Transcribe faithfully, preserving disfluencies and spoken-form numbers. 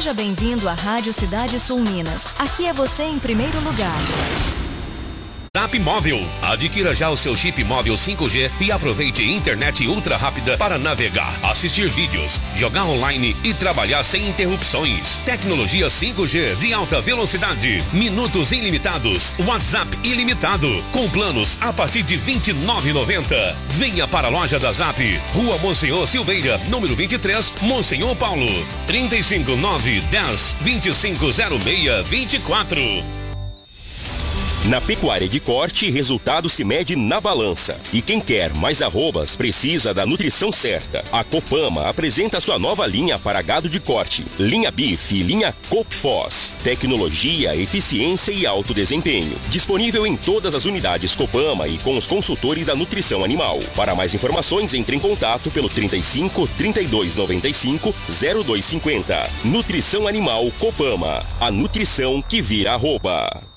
Seja bem-vindo à Rádio Cidade Sul Minas. Aqui é você em primeiro lugar. Zap Móvel. Adquira já o seu chip móvel cinco G e aproveite internet ultra rápida para navegar, assistir vídeos, jogar online e trabalhar sem interrupções. Tecnologia cinco G de alta velocidade, minutos ilimitados, WhatsApp ilimitado, com planos a partir de vinte e nove reais e noventa centavos. Venha para a loja da Zap, Rua Monsenhor Silveira, número vinte e três, Monsenhor Paulo. trinta e cinco, nove, dez, vinte e cinco zero seis, vinte e quatro. Na pecuária de corte, resultado se mede na balança. E quem quer mais arrobas precisa da nutrição certa. A Copama apresenta sua nova linha para gado de corte. Linha Beef e linha Copfos. Tecnologia, eficiência e alto desempenho. Disponível em todas as unidades Copama e com os consultores da nutrição animal. Para mais informações, entre em contato pelo trinta e cinco, trinta e dois, noventa e cinco, zero dois cinquenta. Nutrição Animal Copama. A nutrição que vira arroba.